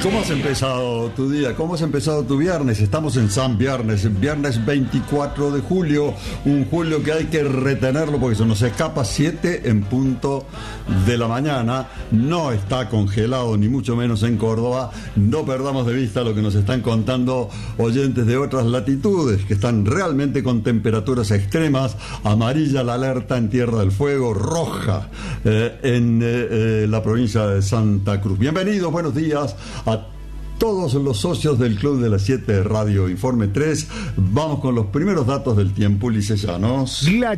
¿Cómo has empezado tu día? ¿Cómo has empezado tu viernes? Estamos en San Viernes, viernes 24 de julio, un julio que hay que retenerlo porque se nos escapa 7 en punto de la mañana. No está congelado, ni mucho menos en Córdoba. No perdamos de vista lo que nos están contando oyentes de otras latitudes, que están realmente con temperaturas extremas. Amarilla la alerta en Tierra del Fuego, roja en la provincia de Santa Cruz. Bienvenidos, buenos días a todos los socios del Club de las 7 de Radio Informe 3. Vamos con los primeros datos del tiempo, Ulises Llanos. La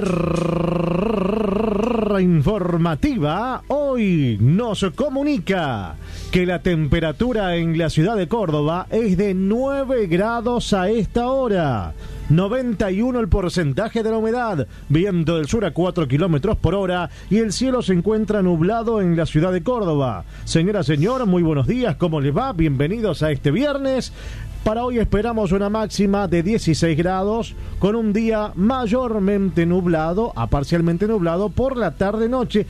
chicharra informativa hoy nos comunica que la temperatura en la ciudad de Córdoba es de 9 grados a esta hora. 91 el porcentaje de la humedad, viento del sur a 4 kilómetros por hora y el cielo se encuentra nublado en la ciudad de Córdoba. Señora, señor, muy buenos días, ¿cómo les va? Bienvenidos a este viernes. Para hoy esperamos una máxima de 16 grados con un día mayormente nublado a parcialmente nublado por la tarde-noche.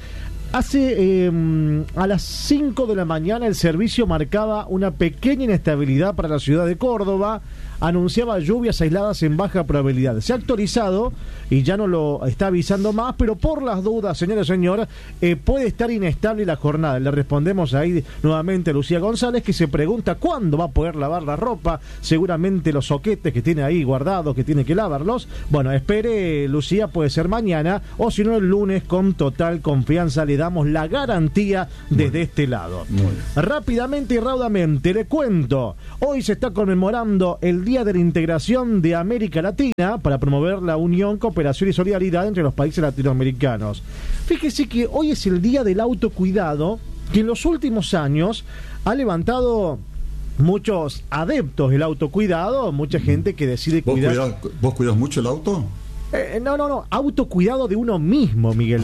Hace a las 5 de la mañana el servicio marcaba una pequeña inestabilidad para la ciudad de Córdoba, anunciaba lluvias aisladas en baja probabilidad. Se ha actualizado y ya no lo está avisando más, pero por las dudas, señora y señor, puede estar inestable la jornada. Le respondemos ahí nuevamente a Lucía González, que se pregunta cuándo va a poder lavar la ropa, seguramente los soquetes que tiene ahí guardados, que tiene que lavarlos. Bueno, espere, Lucía, puede ser mañana, o si no el lunes, con total confianza le damos la garantía desde este lado. Rápidamente y raudamente le cuento, hoy se está conmemorando el Día de la Integración de América Latina para promover la unión, cooperación y solidaridad entre los países latinoamericanos. Fíjese que hoy es el Día del Autocuidado, que en los últimos años ha levantado muchos adeptos del autocuidado, mucha gente que decide cuidar. ¿Vos cuidás mucho el auto? No, autocuidado de uno mismo, Miguel,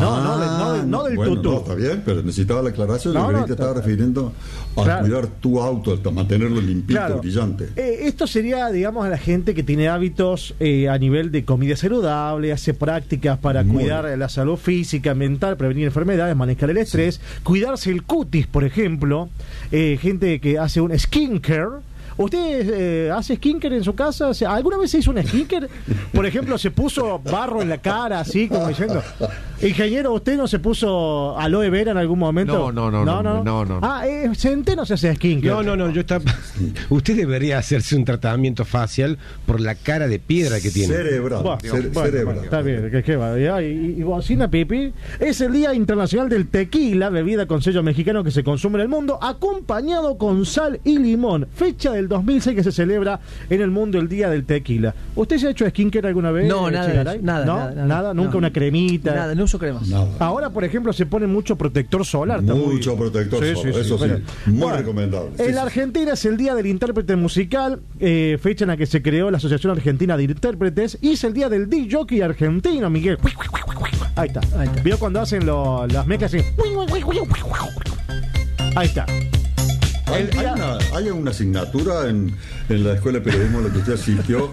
no del bueno, tutú. No, está bien, pero necesitaba la aclaración, lo que te estaba refiriendo a cuidar tu auto, a mantenerlo limpito, brillante. Esto sería, digamos, a la gente que tiene hábitos a nivel de comida saludable, hace prácticas para cuidar la salud física, mental, prevenir enfermedades, manejar el estrés, cuidarse el cutis, por ejemplo, gente que hace un skincare. ¿Usted hace skincare en su casa? ¿Alguna vez se hizo un skincare? Por ejemplo, ¿se puso barro en la cara, así como diciendo? Ingeniero, ¿usted no se puso aloe vera en algún momento? No. Centeno se hace skincare. No, usted debería hacerse un tratamiento facial por la cara de piedra que tiene. Cerebral. Bueno, está bien, ¿qué va? ¿Y bocina, Pipi? Es el Día Internacional del Tequila, bebida con sello mexicano que se consume en el mundo, acompañado con sal y limón. Fecha del 2006 que se celebra en el mundo el Día del Tequila. ¿Usted se ha hecho skincare alguna vez? No, nada. Nunca una cremita. Nada, no uso cremas. Nada. Ahora, por ejemplo, se pone mucho protector solar. Mucho protector solar, eso sí. Muy recomendable. En la Argentina es el Día del Intérprete Musical, fecha en la que se creó la Asociación Argentina de Intérpretes, y es el Día del DJ argentino, Miguel. Ahí está. ¿Vio cuando hacen las mecas así? Ahí está. ¿Hay una asignatura en la Escuela de Periodismo a la que usted asistió?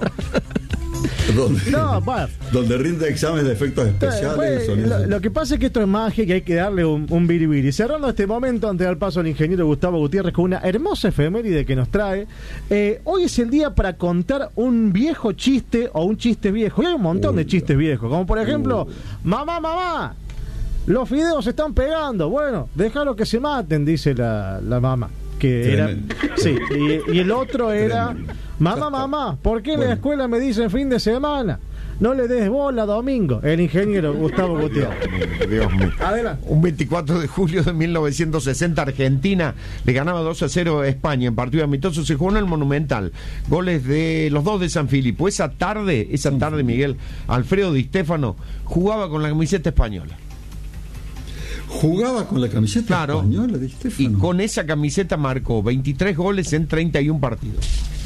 Donde rinde exámenes de efectos especiales. Lo que pasa es que esto es magia y hay que darle un biribiri. Cerrando este momento, antes de dar paso al ingeniero Gustavo Gutiérrez con una hermosa efeméride que nos trae. Hoy es el día para contar un viejo chiste o un chiste viejo. Y hay un montón de chistes viejos, como por ejemplo, mamá, los fideos se están pegando. Bueno, déjalo que se maten, dice la mamá. Que era, sí, y el otro era, mamá, ¿por qué en la escuela me dicen fin de semana? No le des bola domingo. El ingeniero Gustavo Gutiérrez. Dios mío. Adelante. Un 24 de julio de 1960, Argentina le ganaba 2-0 a España en partido amistoso. Se jugó en el Monumental. Goles de los dos de San Filipo. Esa tarde, Miguel, Alfredo Di Stéfano jugaba con la camiseta española. Jugaba con la camiseta española de Stéfano. Y con esa camiseta marcó 23 goles en 31 partidos.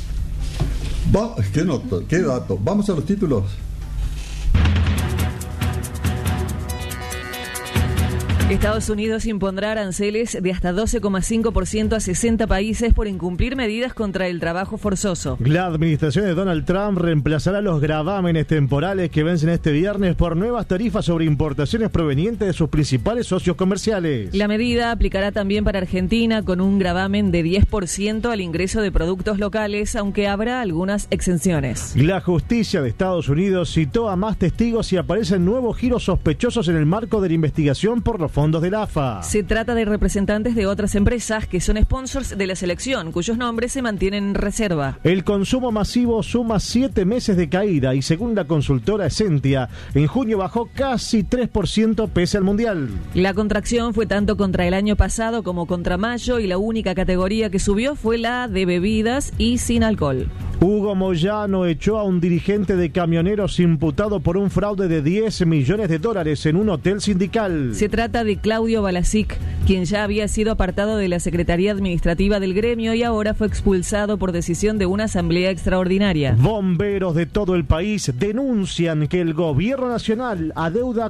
¿Qué dato? Vamos a los títulos. Estados Unidos impondrá aranceles de hasta 12,5% a 60 países por incumplir medidas contra el trabajo forzoso. La administración de Donald Trump reemplazará los gravámenes temporales que vencen este viernes por nuevas tarifas sobre importaciones provenientes de sus principales socios comerciales. La medida aplicará también para Argentina con un gravamen de 10% al ingreso de productos locales, aunque habrá algunas exenciones. La justicia de Estados Unidos citó a más testigos y aparecen nuevos giros sospechosos en el marco de la investigación por los fondos del AFA. Se trata de representantes de otras empresas que son sponsors de la selección, cuyos nombres se mantienen en reserva. El consumo masivo suma 7 meses de caída y según la consultora Essentia, en junio bajó casi 3% pese al Mundial. La contracción fue tanto contra el año pasado como contra mayo y la única categoría que subió fue la de bebidas y sin alcohol. Hugo Moyano echó a un dirigente de camioneros imputado por un fraude de $10 millones en un hotel sindical. Se trata de Claudio Balasic, quien ya había sido apartado de la Secretaría Administrativa del gremio y ahora fue expulsado por decisión de una asamblea extraordinaria. Bomberos de todo el país denuncian que el gobierno nacional adeuda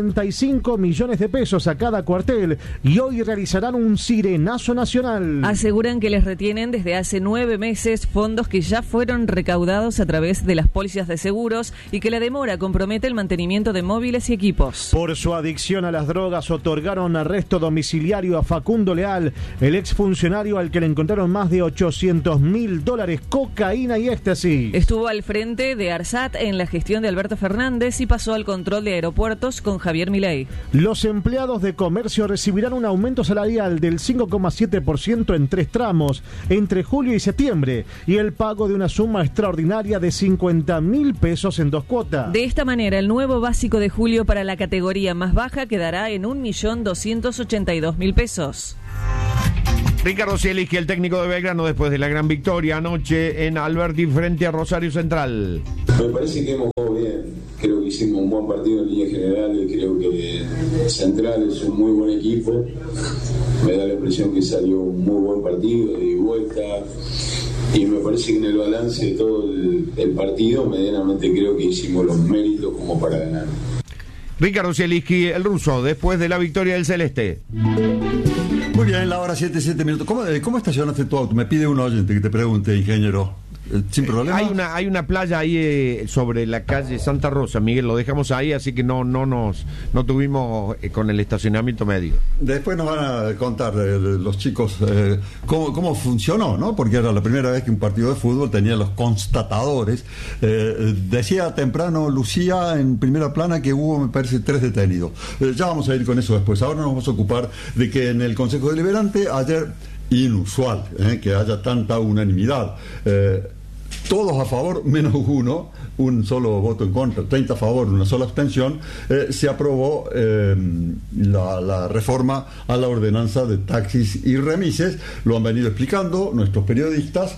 45 millones de pesos a cada cuartel y hoy realizarán un sirenazo nacional. Aseguran que les retienen desde hace 9 meses fondos que ya fueron recaudados a través de las pólizas de seguros y que la demora compromete el mantenimiento de móviles y equipos. Por su adicción a las drogas otorgaron arresto domiciliario a Facundo Leal, el exfuncionario al que le encontraron más de $800.000, cocaína y éxtasis. Estuvo al frente de ARSAT en la gestión de Alberto Fernández y pasó al control de aeropuertos con Javier Milei. Los empleados de comercio recibirán un aumento salarial del 5,7% en 3 tramos entre julio y septiembre y el pago de una suma extraordinaria de 50.000 pesos en 2 cuotas. De esta manera, el nuevo básico de julio para la categoría más baja quedará en 1.282.000 pesos. Ricardo Zielinski, el técnico de Belgrano, después de la gran victoria anoche en Alberti frente a Rosario Central. Me parece que hemos jugado bien. Creo que hicimos un buen partido en líneas generales. Creo que Central es un muy buen equipo. Me da la impresión que salió un muy buen partido de vuelta. Y me parece que en el balance de todo el partido, medianamente creo que hicimos los méritos como para ganar. Ricardo Zielinski, el ruso, después de la victoria del Celeste. Muy bien, la hora 7 minutos. ¿Cómo estacionaste tu auto? Me pide un oyente que te pregunte, ingeniero. Sin problema. Hay una playa ahí sobre la calle Santa Rosa, Miguel, lo dejamos ahí, así que no tuvimos con el estacionamiento medio. Después nos van a contar los chicos cómo funcionó, ¿no? Porque era la primera vez que un partido de fútbol tenía los constatadores. Decía temprano Lucía en primera plana que hubo, me parece, 3 detenidos. Ya vamos a ir con eso después. Ahora nos vamos a ocupar de que en el Consejo Deliberante ayer, inusual que haya tanta unanimidad. Todos a favor, menos uno, un solo voto en contra, 30 a favor, una sola abstención, se aprobó la reforma a la ordenanza de taxis y remises. Lo han venido explicando nuestros periodistas.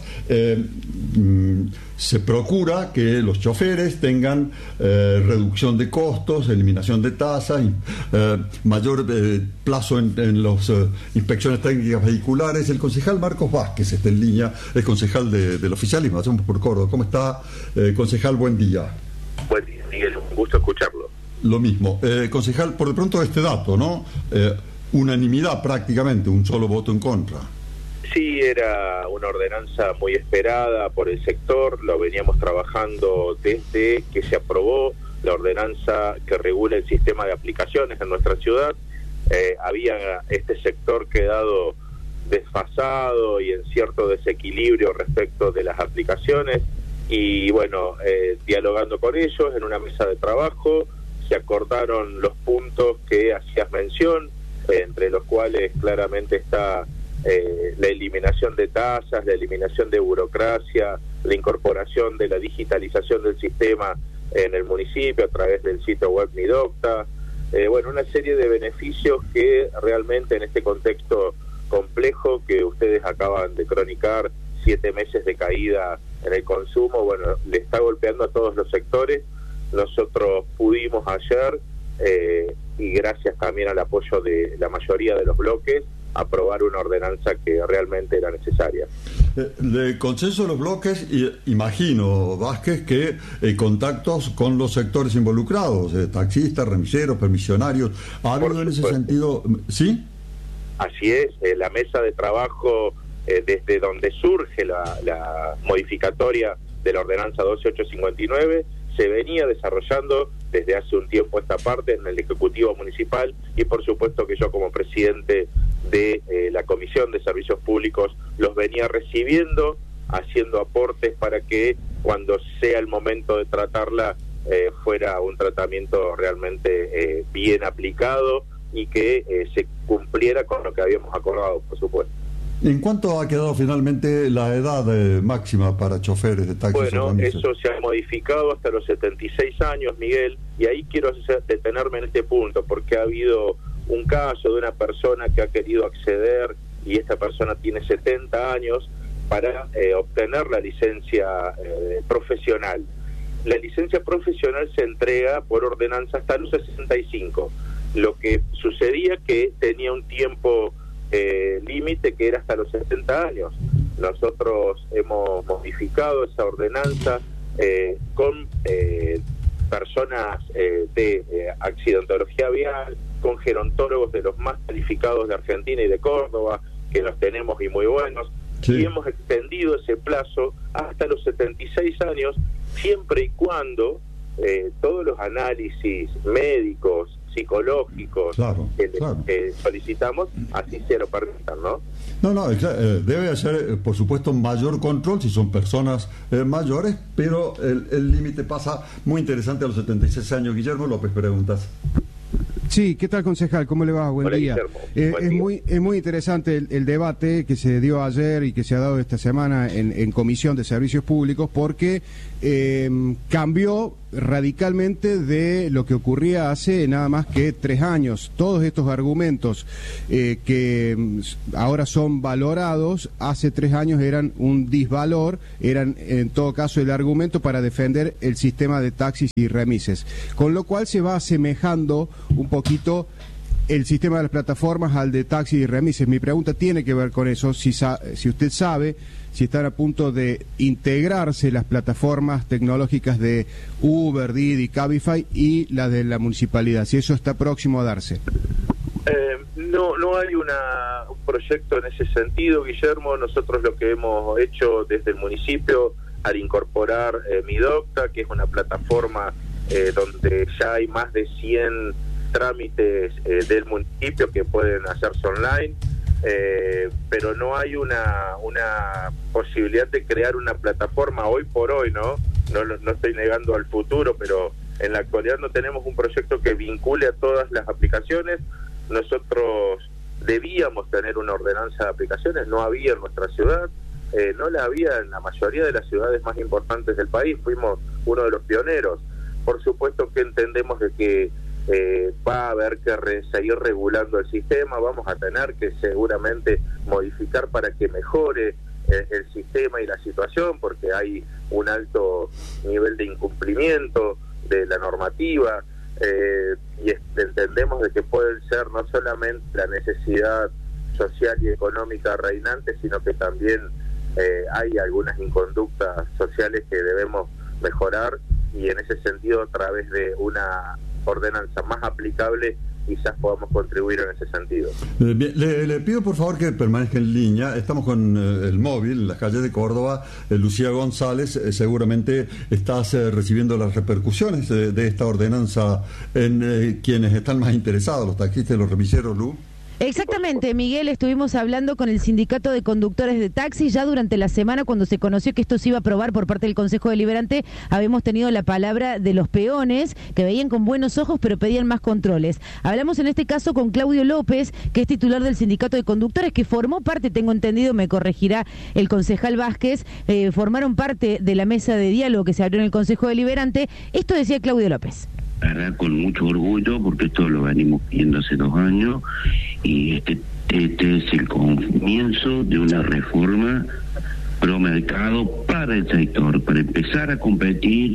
Se procura que los choferes tengan reducción de costos, eliminación de tasas, mayor plazo en las inspecciones técnicas vehiculares. El concejal Marcos Vázquez está en línea, es concejal del oficialismo, hacemos por Córdoba. ¿Cómo está, concejal? Buen día. Buen día, Miguel, un gusto escucharlo. Lo mismo. Concejal, por de pronto este dato, ¿no? Unanimidad prácticamente, un solo voto en contra. Sí, era una ordenanza muy esperada por el sector, lo veníamos trabajando desde que se aprobó la ordenanza que regula el sistema de aplicaciones en nuestra ciudad. Había este sector quedado desfasado y en cierto desequilibrio respecto de las aplicaciones y bueno, dialogando con ellos en una mesa de trabajo se acordaron los puntos que hacías mención, entre los cuales claramente está la eliminación de tasas, la eliminación de burocracia, la incorporación de la digitalización del sistema en el municipio a través del sitio web MiDocta, bueno, una serie de beneficios que realmente en este contexto complejo que ustedes acaban de cronicar, 7 meses de caída en el consumo, bueno, le está golpeando a todos los sectores. Nosotros pudimos ayer, y gracias también al apoyo de la mayoría de los bloques, aprobar una ordenanza que realmente era necesaria. De consenso de los bloques, imagino, Vázquez, que contactos con los sectores involucrados, taxistas, remiseros, permisionarios, ¿ha habido en ese sentido? ¿Sí? Así es, la mesa de trabajo desde donde surge la modificatoria de la ordenanza 12859 se venía desarrollando desde hace un tiempo esta parte en el Ejecutivo Municipal, y por supuesto que yo como presidente de la Comisión de Servicios Públicos los venía recibiendo, haciendo aportes para que cuando sea el momento de tratarla fuera un tratamiento realmente bien aplicado y que se cumpliera con lo que habíamos acordado, por supuesto. ¿En cuánto ha quedado finalmente la edad máxima para choferes de taxis? Bueno, eso se ha modificado hasta los 76 años, Miguel, y ahí quiero detenerme en este punto, porque ha habido un caso de una persona que ha querido acceder, y esta persona tiene 70 años, para obtener la licencia profesional. La licencia profesional se entrega por ordenanza hasta los 65. Lo que sucedía que tenía un tiempo límite que era hasta los 60 años. Nosotros hemos modificado esa ordenanza con personas de accidentología vial, con gerontólogos de los más calificados de Argentina y de Córdoba, que los tenemos y muy buenos, sí. Y hemos extendido ese plazo hasta los 76 años, siempre y cuando todos los análisis médicos, psicológicos que solicitamos, así se lo permitan, ¿no? No, debe hacer, por supuesto, mayor control si son personas mayores, pero el límite pasa muy interesante a los 76 años. Guillermo López, preguntas. Sí, ¿qué tal, concejal? ¿Cómo le va? Buen Hola, día. Es muy interesante el debate que se dio ayer y que se ha dado esta semana en Comisión de Servicios Públicos, porque cambió radicalmente de lo que ocurría hace nada más que 3 años. Todos estos argumentos que ahora son valorados, hace 3 años eran un disvalor, eran en todo caso el argumento para defender el sistema de taxis y remises. Con lo cual se va asemejando un poquito el sistema de las plataformas al de taxis y remises. Mi pregunta tiene que ver con eso, si usted sabe si están a punto de integrarse las plataformas tecnológicas de Uber, Didi, Cabify y la de la municipalidad, si eso está próximo a darse. No hay un proyecto en ese sentido, Guillermo. Nosotros lo que hemos hecho desde el municipio al incorporar Mi Docta, que es una plataforma donde ya hay más de 100 trámites del municipio que pueden hacerse online, pero no hay una posibilidad de crear una plataforma hoy por hoy, no estoy negando al futuro, pero en la actualidad no tenemos un proyecto que vincule a todas las aplicaciones. Nosotros debíamos tener una ordenanza de aplicaciones, no había en nuestra ciudad, no la había en la mayoría de las ciudades más importantes del país, fuimos uno de los pioneros. Por supuesto que entendemos de que va a haber que seguir regulando el sistema, vamos a tener que seguramente modificar para que mejore el sistema y la situación, porque hay un alto nivel de incumplimiento de la normativa, y entendemos de que pueden ser no solamente la necesidad social y económica reinante, sino que también hay algunas inconductas sociales que debemos mejorar, y en ese sentido, a través de una ordenanza más aplicable, quizás podamos contribuir en ese sentido. Le pido por favor que permanezca en línea. Estamos con el móvil en las calles de Córdoba. Lucía González, seguramente estás recibiendo las repercusiones de esta ordenanza en quienes están más interesados, los taxistas y los remiseros, Lu. Exactamente, Miguel, estuvimos hablando con el sindicato de conductores de taxi ya durante la semana cuando se conoció que esto se iba a aprobar por parte del Consejo Deliberante. Habíamos tenido la palabra de los peones que veían con buenos ojos pero pedían más controles. Hablamos en este caso con Claudio López, que es titular del sindicato de conductores, que formó parte, tengo entendido, me corregirá el concejal Vázquez, formaron parte de la mesa de diálogo que se abrió en el Consejo Deliberante. Esto decía Claudio López. La verdad, con mucho orgullo, porque esto lo venimos viendo hace 2 años, y este es el comienzo de una reforma pro mercado para el sector, para empezar a competir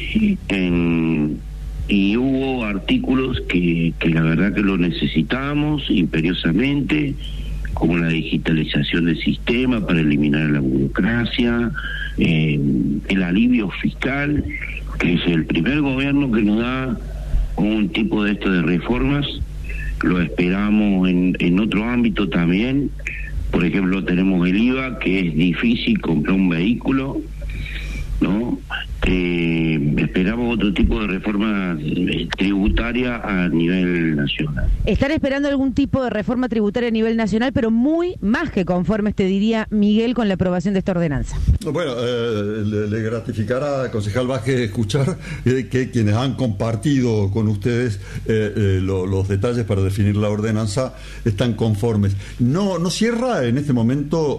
y hubo artículos que la verdad que lo necesitamos imperiosamente, como la digitalización del sistema para eliminar la burocracia, el alivio fiscal, que es el primer gobierno que nos da un tipo de esto de reformas. Lo esperamos en otro ámbito también. Por ejemplo, tenemos el IVA, que es difícil comprar un vehículo, ¿no? Esperamos otro tipo de reforma tributaria a nivel nacional. Están esperando algún tipo de reforma tributaria a nivel nacional, pero muy más que conformes, te diría Miguel, con la aprobación de esta ordenanza. Bueno, le gratificará, concejal Vázquez, escuchar que quienes han compartido con ustedes los detalles para definir la ordenanza están conformes. No cierra en este momento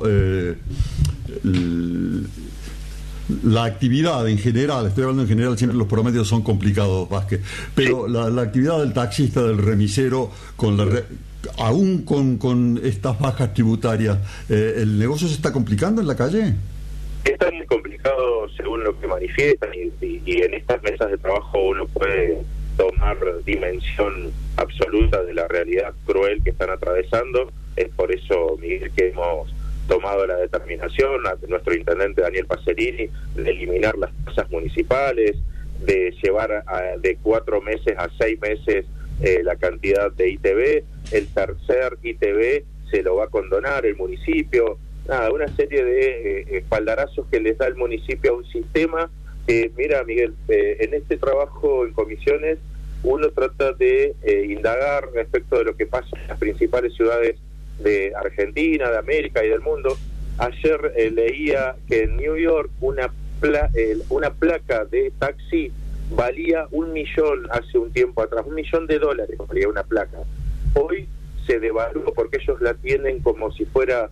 la actividad en general, estoy hablando en general, siempre los promedios son complicados, Vázquez, pero la actividad del taxista, del remisero, aún con estas bajas tributarias, ¿el negocio se está complicando en la calle? Está muy complicado según lo que manifiestan y en estas mesas de trabajo uno puede tomar dimensión absoluta de la realidad cruel que están atravesando. Es por eso, Miguel, que hemos tomado la determinación a nuestro intendente Daniel Pacerini de eliminar las tasas municipales, de llevar de 4 meses a 6 meses la cantidad de ITV. El tercer ITV se lo va a condonar el municipio. Una serie de espaldarazos que les da el municipio a un sistema que, mira, Miguel, en este trabajo en comisiones uno trata de indagar respecto de lo que pasa en las principales ciudades de Argentina, de América y del mundo. Ayer leía que en New York una placa de taxi valía $1 millón hace un tiempo atrás, $1 millón valía una placa. Hoy se devaluó porque ellos la tienen como si fuera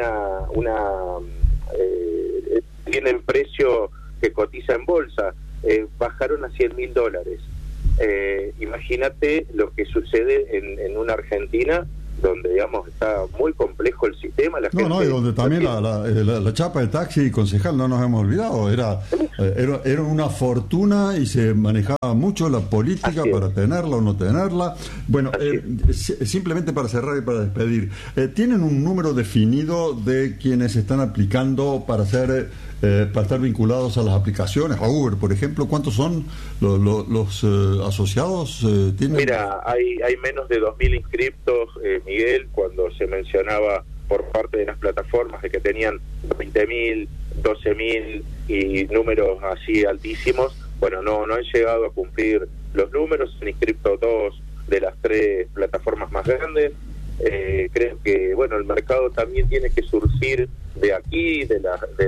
tienen precio que cotiza en bolsa. Bajaron a $100.000. Imagínate lo que sucede en una Argentina donde, digamos, está muy complejo el sistema. Y donde también la chapa de taxi, concejal, no nos hemos olvidado, era una fortuna y se manejaba mucho la política para tenerla o no tenerla. Bueno, simplemente para cerrar y para despedir, ¿tienen un número definido de quienes están aplicando para estar vinculados a las aplicaciones, a Uber, por ejemplo? ¿Cuántos son los asociados? Mira, hay menos de 2.000 inscriptos, Miguel, cuando se mencionaba por parte de las plataformas de que tenían 20.000, 12.000 y números así altísimos. Bueno, no han llegado a cumplir los números. Se han inscrito 2 de las 3 plataformas más grandes. Creo que, bueno, el mercado también tiene que surgir de aquí, del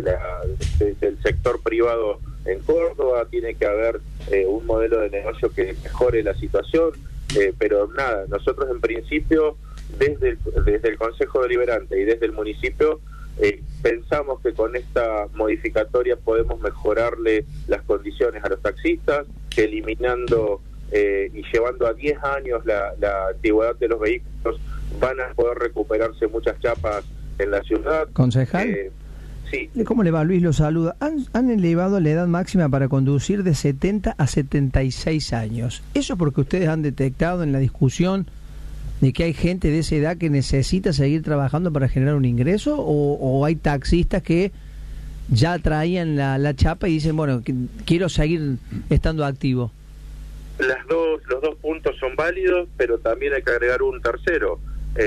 sector privado en Córdoba. Tiene que haber un modelo de negocio que mejore la situación, pero nada, nosotros en principio desde el Consejo Deliberante y desde el municipio pensamos que con esta modificatoria podemos mejorarle las condiciones a los taxistas, que eliminando y llevando a 10 años la antigüedad de los vehículos van a poder recuperarse muchas chapas en la ciudad. ¿Concejal? Sí. ¿Cómo le va? Luis lo saluda. Han elevado la edad máxima para conducir de 70 a 76 años. ¿Eso porque ustedes han detectado en la discusión de que hay gente de esa edad que necesita seguir trabajando para generar un ingreso? ¿O hay taxistas que ya traían la chapa y dicen, bueno, quiero seguir estando activo? Los dos puntos son válidos, pero también hay que agregar un tercero.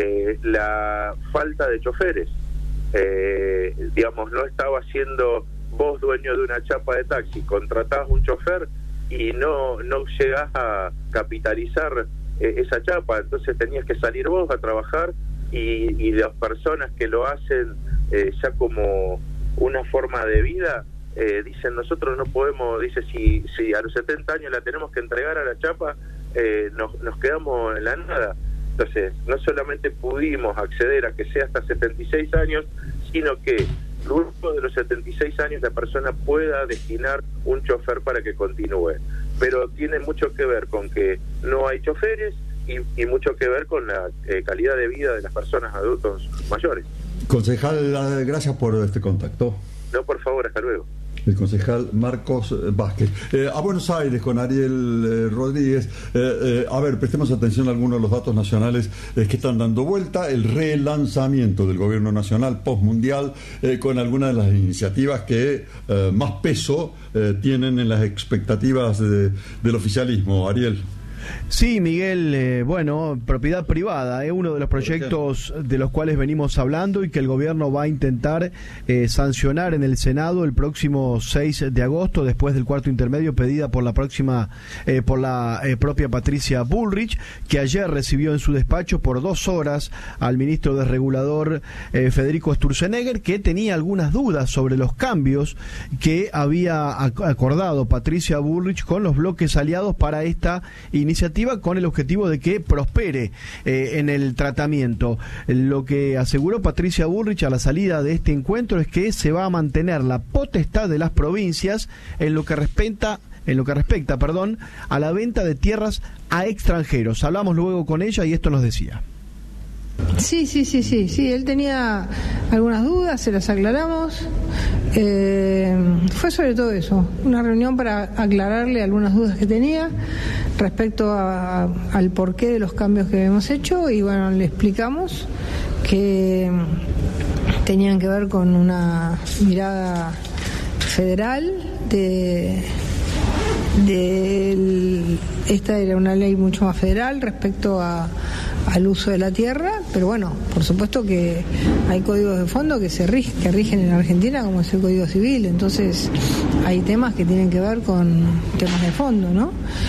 La falta de choferes. Digamos, no estaba siendo vos dueño de una chapa de taxi, contratás un chofer y no llegás a capitalizar esa chapa, entonces tenías que salir vos a trabajar y las personas que lo hacen ya como una forma de vida dicen, nosotros no podemos, dice, si a los 70 años la tenemos que entregar a la chapa, nos quedamos en la nada. Entonces, no solamente pudimos acceder a que sea hasta 76 años, sino que luego de los 76 años la persona pueda destinar un chofer para que continúe. Pero tiene mucho que ver con que no hay choferes y mucho que ver con la calidad de vida de las personas adultos mayores. Concejal, gracias por este contacto. No, por favor, hasta luego. el concejal Marcos Vázquez. A Buenos Aires con Ariel Rodríguez. A ver, prestemos atención a algunos de los datos nacionales que están dando vuelta. El relanzamiento del gobierno nacional postmundial con algunas de las iniciativas que más peso tienen en las expectativas del oficialismo. Ariel. Sí, Miguel, bueno, propiedad privada es uno de los proyectos de los cuales venimos hablando y que el gobierno va a intentar sancionar en el Senado el próximo 6 de agosto, después del cuarto intermedio pedida por la propia Patricia Bullrich, que ayer recibió en su despacho por 2 horas al ministro desregulador Federico Sturzenegger, que tenía algunas dudas sobre los cambios que había acordado Patricia Bullrich con los bloques aliados para esta iniciativa, con el objetivo de que prospere en el tratamiento. Lo que aseguró Patricia Bullrich a la salida de este encuentro es que se va a mantener la potestad de las provincias en lo que respecta a la venta de tierras a extranjeros. Hablamos luego con ella y esto nos decía. Sí, él tenía algunas dudas, se las aclaramos. Fue sobre todo eso, una reunión para aclararle algunas dudas que tenía respecto al porqué de los cambios que hemos hecho, y bueno, le explicamos que tenían que ver con una mirada federal esta era una ley mucho más federal respecto al uso de la tierra, pero bueno, por supuesto que hay códigos de fondo que rigen en Argentina, como es el Código Civil, entonces hay temas que tienen que ver con temas de fondo, ¿no?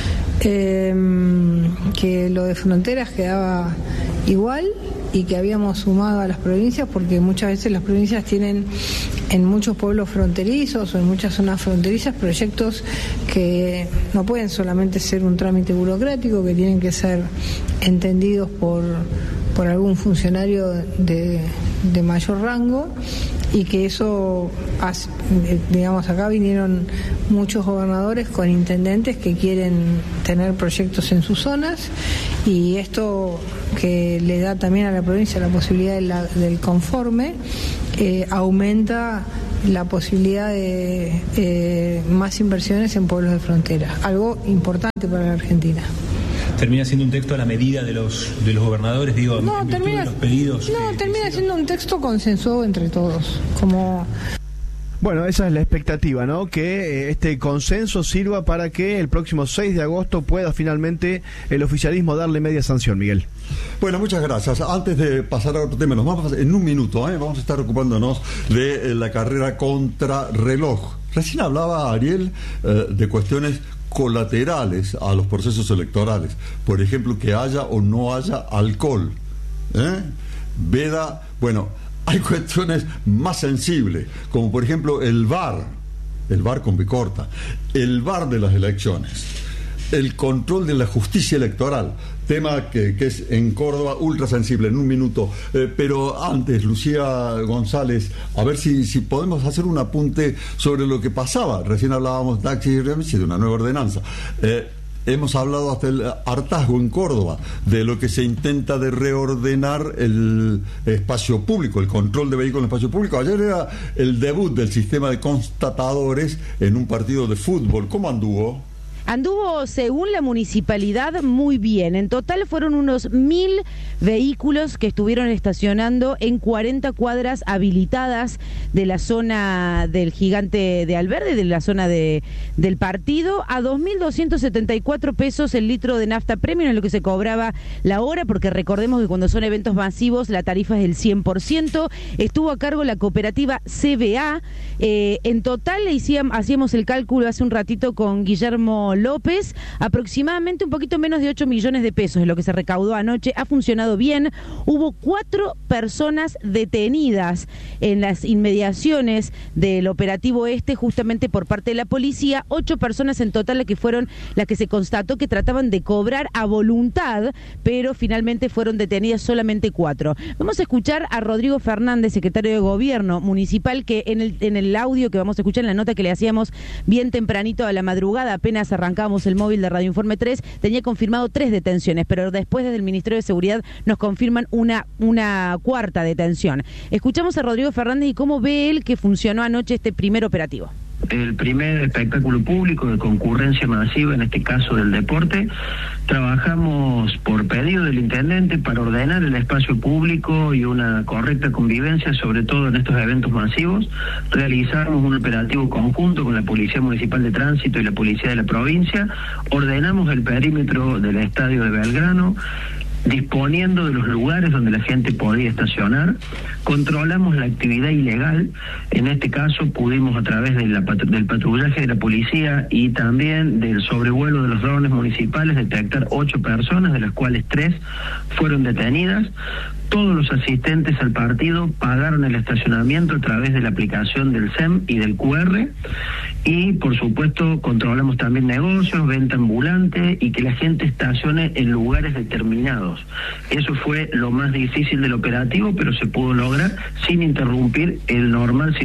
Que lo de fronteras quedaba igual y que habíamos sumado a las provincias, porque muchas veces las provincias tienen en muchos pueblos fronterizos o en muchas zonas fronterizas proyectos que no pueden solamente ser un trámite burocrático, que tienen que ser entendidos por algún funcionario de mayor rango, y que eso, digamos, acá vinieron muchos gobernadores con intendentes que quieren tener proyectos en sus zonas, y esto que le da también a la provincia la posibilidad del conforme, aumenta la posibilidad de más inversiones en pueblos de frontera, algo importante para la Argentina. ¿Termina siendo un texto a la medida de los gobernadores, digo, en virtud de los pedidos? No, termina siendo un texto consensuado entre todos, como... Bueno, esa es la expectativa, ¿no? Que este consenso sirva para que el próximo 6 de agosto pueda finalmente el oficialismo darle media sanción, Miguel. Bueno, muchas gracias. Antes de pasar a otro tema, nos vamos en un minuto, vamos a estar ocupándonos de la carrera contra reloj. Recién hablaba Ariel de cuestiones colaterales a los procesos electorales, por ejemplo, que haya o no haya alcohol, veda, bueno, hay cuestiones más sensibles, como por ejemplo el VAR con B corta, el VAR de las elecciones, el control de la justicia electoral, tema que es en Córdoba ultra sensible. En un minuto, pero antes, Lucía González, a ver si podemos hacer un apunte sobre lo que pasaba. Recién hablábamos de una nueva ordenanza. Hemos hablado hasta el hartazgo en Córdoba de lo que se intenta de reordenar el espacio público, el control de vehículos en el espacio público. Ayer era el debut del sistema de constatadores en un partido de fútbol. ¿Cómo anduvo? Anduvo, según la municipalidad, muy bien. En total fueron unos 1.000 vehículos que estuvieron estacionando en 40 cuadras habilitadas de la zona del Gigante de Alverde, de la zona del partido, a 2.274 pesos el litro de nafta premium, es lo que se cobraba la hora, porque recordemos que cuando son eventos masivos la tarifa es del 100%. Estuvo a cargo la cooperativa CBA. En total hacíamos el cálculo hace un ratito con Guillermo López, aproximadamente un poquito menos de 8 millones de pesos es lo que se recaudó anoche. Ha funcionado bien. Hubo 4 personas detenidas en las inmediaciones del operativo justamente por parte de la policía. 8 personas en total las que se constató que trataban de cobrar a voluntad, pero finalmente fueron detenidas solamente 4. Vamos a escuchar a Rodrigo Fernández, secretario de Gobierno Municipal, que en el audio que vamos a escuchar, en la nota que le hacíamos bien tempranito a la madrugada, apenas arrancamos el móvil de Radio Informe 3, tenía confirmado 3 detenciones, pero después desde el Ministerio de Seguridad nos confirman una cuarta detención. Escuchamos a Rodrigo Fernández y cómo ve él que funcionó anoche este primer operativo. el primer espectáculo público de concurrencia masiva, en este caso del deporte. Trabajamos por pedido del intendente para ordenar el espacio público y una correcta convivencia, sobre todo en estos eventos masivos. Realizamos un operativo conjunto con la Policía Municipal de Tránsito y la Policía de la provincia. Ordenamos el perímetro del estadio de Belgrano, disponiendo de los lugares donde la gente podía estacionar. Controlamos la actividad ilegal. En este caso pudimos, a través de del patrullaje de la policía y también del sobrevuelo de los drones municipales, detectar 8 personas, de las cuales 3 fueron detenidas. Todos los asistentes al partido pagaron el estacionamiento a través de la aplicación del SEM y del QR. Y, por supuesto, controlamos también negocios, venta ambulante y que la gente estacione en lugares determinados. Eso fue lo más difícil del operativo, pero se pudo lograr sin interrumpir el normal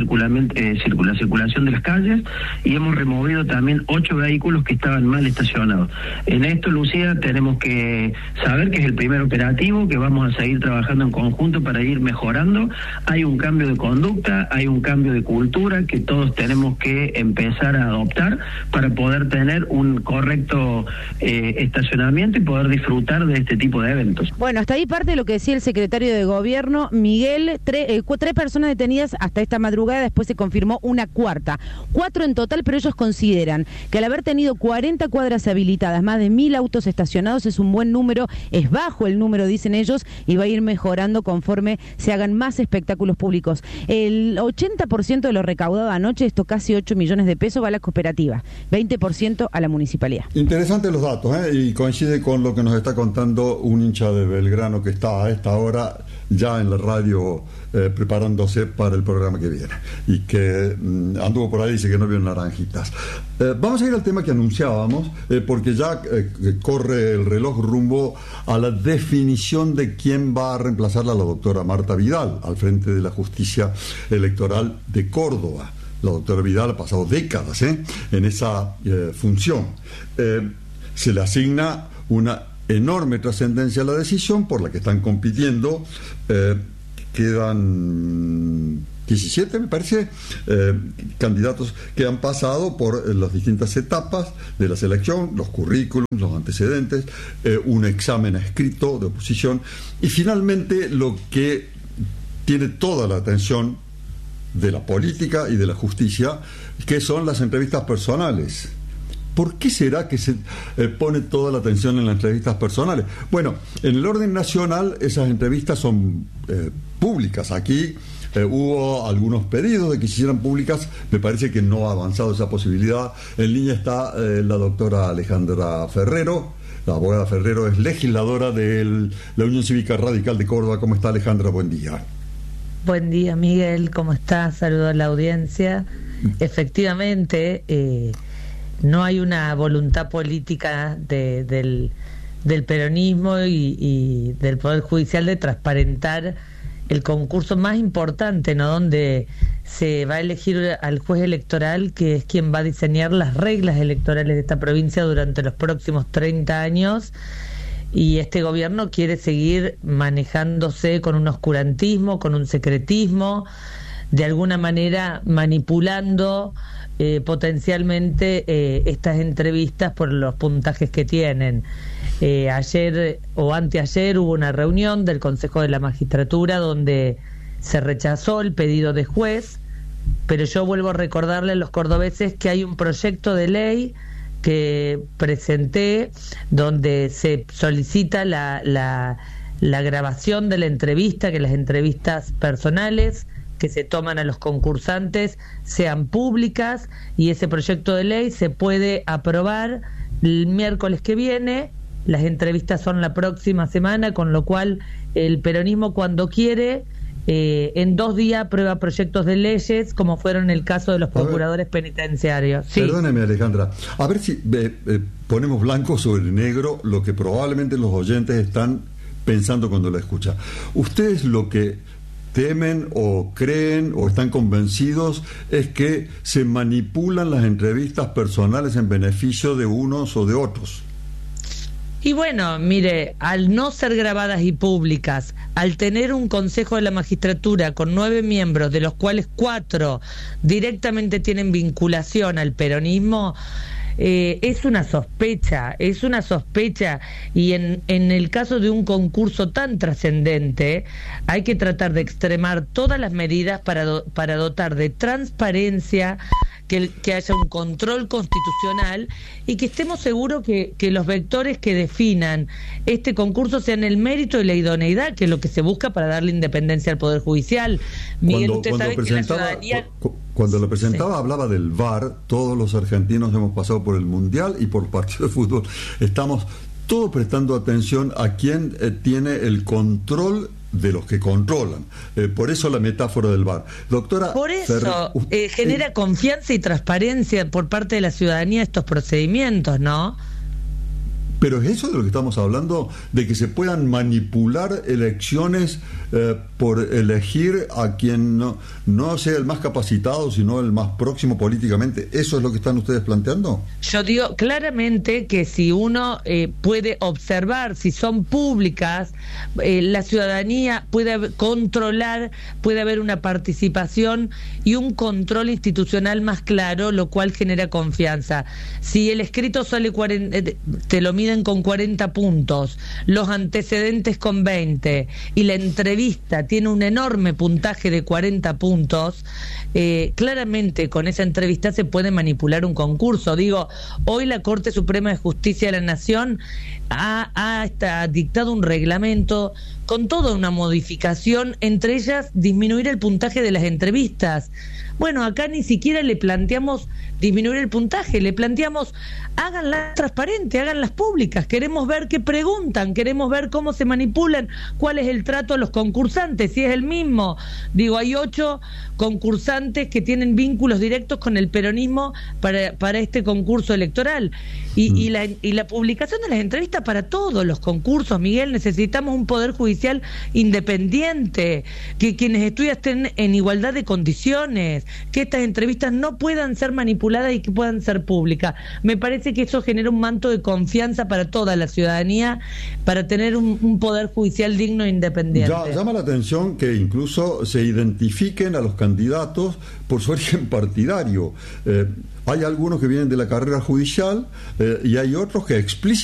la circulación de las calles, y hemos removido también 8 vehículos que estaban mal estacionados. En esto, Lucía, tenemos que saber que es el primer operativo, que vamos a seguir trabajando en conjunto para ir mejorando. Hay un cambio de conducta, hay un cambio de cultura que todos tenemos que empezar a adoptar para poder tener un correcto estacionamiento y poder disfrutar de este tipo de eventos. Bueno, hasta ahí parte de lo que decía el secretario de Gobierno, Miguel. 3 personas detenidas hasta esta madrugada, después se confirmó una cuarta. 4 en total, pero ellos consideran que al haber tenido 40 cuadras habilitadas, más de 1000 autos estacionados, es un buen número, es bajo el número, dicen ellos, y va a ir mejorando conforme se hagan más espectáculos públicos. El 80% de lo recaudado anoche, esto casi 8 millones de pesos, va a la cooperativa, 20% a la municipalidad. Interesantes los datos, y coincide con lo que nos está contando un hincha de Belgrano que está a esta hora ya en la radio preparándose para el programa que viene y que anduvo por ahí, dice que no vio naranjitas. Vamos a ir al tema que anunciábamos, porque ya corre el reloj rumbo a la definición de quién va a reemplazarla a la doctora Marta Vidal al frente de la Justicia Electoral de Córdoba. La doctora Vidal ha pasado décadas en esa función. Se le asigna una enorme trascendencia a la decisión por la que están compitiendo. Quedan 17, me parece, candidatos que han pasado por las distintas etapas de la selección, los currículums, los antecedentes, un examen escrito de oposición y finalmente lo que tiene toda la atención de la política y de la justicia, que son las entrevistas personales. ¿Por qué será que se pone toda la atención en las entrevistas personales? Bueno, en el orden nacional esas entrevistas son públicas. Aquí hubo algunos pedidos de que se hicieran públicas. Me parece que no ha avanzado esa posibilidad. En línea está la doctora Alejandra Ferrero. La abogada Ferrero es legisladora de la Unión Cívica Radical de Córdoba. ¿Cómo está, Alejandra? Buen día. Buen día, Miguel. ¿Cómo estás? Saludo a la audiencia. Efectivamente, no hay una voluntad política del peronismo y del Poder Judicial de transparentar el concurso más importante, ¿no? Donde se va a elegir al juez electoral, que es quien va a diseñar las reglas electorales de esta provincia durante los próximos 30 años. Y este gobierno quiere seguir manejándose con un oscurantismo, con un secretismo, de alguna manera manipulando potencialmente estas entrevistas por los puntajes que tienen. Ayer o anteayer hubo una reunión del Consejo de la Magistratura donde se rechazó el pedido de juez, pero yo vuelvo a recordarle a los cordobeses que hay un proyecto de ley que presenté donde se solicita la grabación de la entrevista, que las entrevistas personales que se toman a los concursantes sean públicas, y ese proyecto de ley se puede aprobar el miércoles que viene. Las entrevistas son la próxima semana, con lo cual el peronismo, cuando quiere, en 2 días aprueba proyectos de leyes, como fueron el caso de los procuradores penitenciarios. Sí. Perdóneme, Alejandra, a ver si ponemos blanco sobre negro lo que probablemente los oyentes están pensando cuando la escuchan. Ustedes lo que temen o creen o están convencidos es que se manipulan las entrevistas personales en beneficio de unos o de otros. Y bueno, mire, al no ser grabadas y públicas, al tener un Consejo de la Magistratura con 9 miembros, de los cuales 4 directamente tienen vinculación al peronismo, es una sospecha, y en el caso de un concurso tan trascendente hay que tratar de extremar todas las medidas para dotar de transparencia, que haya un control constitucional y que estemos seguros que los vectores que definan este concurso sean el mérito y la idoneidad, que es lo que se busca para darle independencia al Poder Judicial. Miguel, usted sabe que la ciudadanía... Cuando lo presentaba, sí, hablaba del VAR. Todos los argentinos hemos pasado por el Mundial y por partidos de fútbol. Estamos todos prestando atención a quién tiene el control de los que controlan. Por eso la metáfora del VAR. Doctora, por eso genera confianza y transparencia por parte de la ciudadanía estos procedimientos, ¿no? Pero es eso de lo que estamos hablando, de que se puedan manipular elecciones por elegir a quien no sea el más capacitado, sino el más próximo políticamente. ¿Eso es lo que están ustedes planteando? Yo digo claramente que si uno puede observar, si son públicas, la ciudadanía puede controlar, puede haber una participación y un control institucional más claro, lo cual genera confianza. Si el escrito sale te lo miden con 40 puntos, los antecedentes con 20 y la entrevista tiene un enorme puntaje de 40 puntos, claramente con esa entrevista se puede manipular un concurso. Digo, hoy la Corte Suprema de Justicia de la Nación ha dictado un reglamento con toda una modificación, entre ellas disminuir el puntaje de las entrevistas. Bueno, acá ni siquiera le planteamos disminuir el puntaje, le planteamos háganlas transparentes, háganlas públicas, queremos ver qué preguntan, queremos ver cómo se manipulan, cuál es el trato a los concursantes, si es el mismo. Digo, hay 8 concursantes que tienen vínculos directos con el peronismo para este concurso electoral. Y la publicación de las entrevistas para todos los concursos, Miguel, necesitamos un Poder Judicial independiente, que quienes estudian estén en igualdad de condiciones, que estas entrevistas no puedan ser manipuladas y que puedan ser públicas. Me parece que eso genera un manto de confianza para toda la ciudadanía, para tener un Poder Judicial digno e independiente. Llama la atención que incluso se identifiquen a los candidatos por su origen partidario. Hay algunos que vienen de la carrera judicial y hay otros que explícitamente